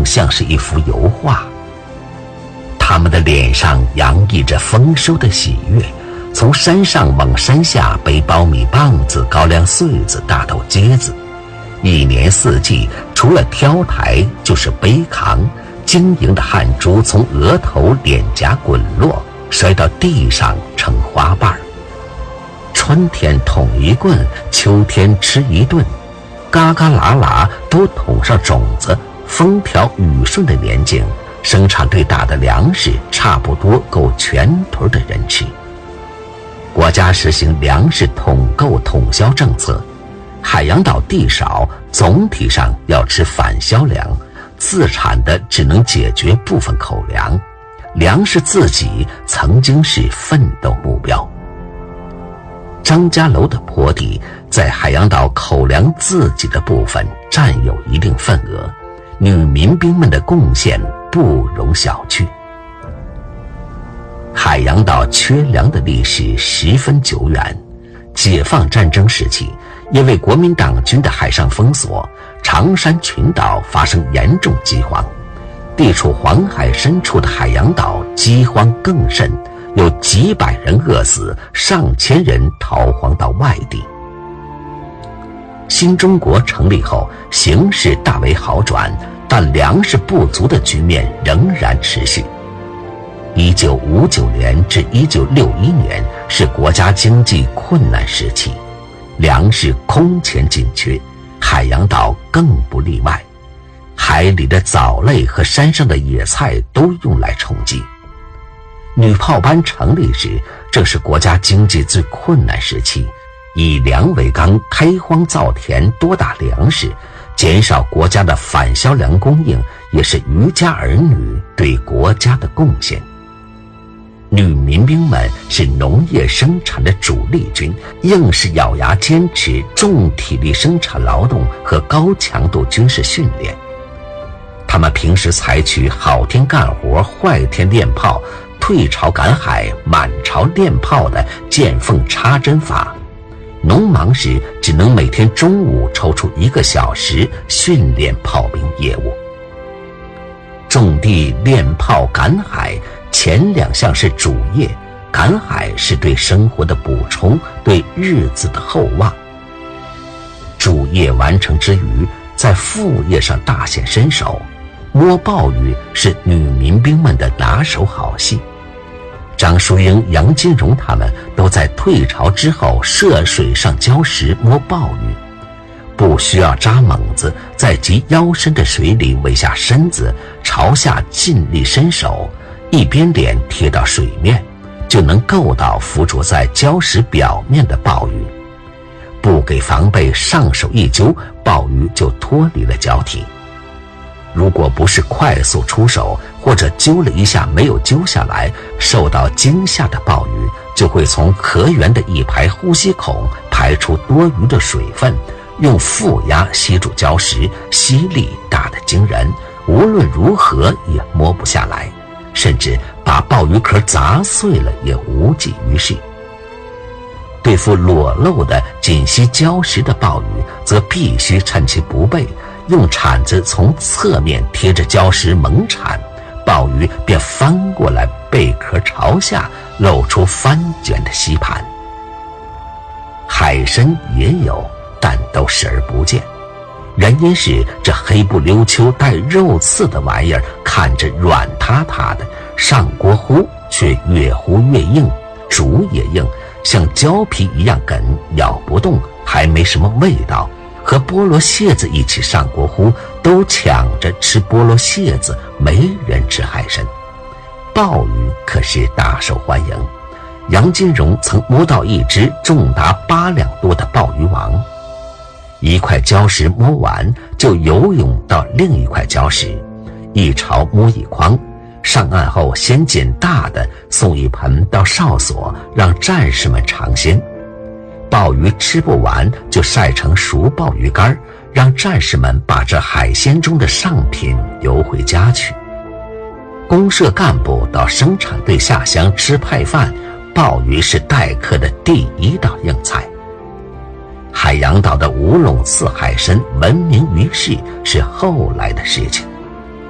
更像是一幅油画。他们的脸上洋溢着丰收的喜悦，从山上往山下背苞米棒子、高粱穗子、大豆秸子，一年四季除了挑抬就是背扛，晶莹的汗珠从额头脸颊滚落，摔到地上成花瓣。春天捅一棍，秋天吃一顿，嘎嘎啦啦都捅上种子，风调雨顺的年景，生产队打的粮食差不多够全屯的人吃。国家实行粮食统购统销政策，海洋岛地少，总体上要吃返销粮，自产的只能解决部分口粮，粮食自给曾经是奋斗目标。张家楼的坡地在海洋岛口粮自给的部分占有一定份额，女民兵们的贡献不容小觑。海洋岛缺粮的历史十分久远，解放战争时期，因为国民党军的海上封锁，长山群岛发生严重饥荒，地处黄海深处的海洋岛饥荒更甚，有几百人饿死，上千人逃荒到外地。新中国成立后，形势大为好转，但粮食不足的局面仍然持续。1959年至1961年是国家经济困难时期，粮食空前紧缺，海洋岛更不例外。海里的藻类和山上的野菜都用来充饥。女炮班成立时，正是国家经济最困难时期，以粮为纲，开荒造田，多打粮食，减少国家的返销粮供应，也是渔家儿女对国家的贡献。女民兵们是农业生产的主力军，硬是咬牙坚持重体力生产劳动和高强度军事训练。他们平时采取好天干活、坏天练炮、退巢赶海、满巢练炮的见缝插针法，农忙时只能每天中午抽出1个小时训练炮兵业务。种地、练炮、赶海前2项是主业，赶海是对生活的补充，对日子的厚望。主业完成之余，在副业上大显身手，摸鲍鱼是女民兵们的拿手好戏。张淑英、杨金荣他们都在退巢之后涉水上礁石摸鲍鱼，不需要扎猛子，在及腰深的水里委下身子，朝下尽力伸手，一边脸贴到水面，就能够到附着在礁石表面的鲍鱼。不给防备，上手一揪，鲍鱼就脱离了礁体。如果不是快速出手，或者揪了一下没有揪下来，受到惊吓的鲍鱼就会从河源的一排呼吸孔排出多余的水分，用负压吸住礁石，吸力大得惊人，无论如何也摸不下来，甚至把鲍鱼壳砸碎了也无济于事。对付裸露的紧吸礁石的鲍鱼，则必须趁其不备，用铲子从侧面贴着礁石猛铲，鲍鱼便翻过来，贝壳朝下，露出翻卷的吸盘。海参也有，但都视而不见，原因是这黑不溜秋带肉刺的玩意儿看着软塌塌的，上锅烀却越烀越硬，煮也硬，像胶皮一样梗，咬不动，还没什么味道。和菠萝蟹子一起上锅烀，都抢着吃菠萝蟹子，没人吃海参。鲍鱼可是大受欢迎，杨金荣曾摸到一只重达8两多的鲍鱼王。一块礁石摸完，就游泳到另一块礁石，一潮摸一筐，上岸后先捡大的，送一盆到哨所，让战士们尝鲜。鲍鱼吃不完，就晒成熟鲍鱼干，让战士们把这海鲜中的上品邮回家去。公社干部到生产队下乡吃派饭，鲍鱼是待客的第1道硬菜。海洋岛的5垄刺海参闻名于世是后来的事情。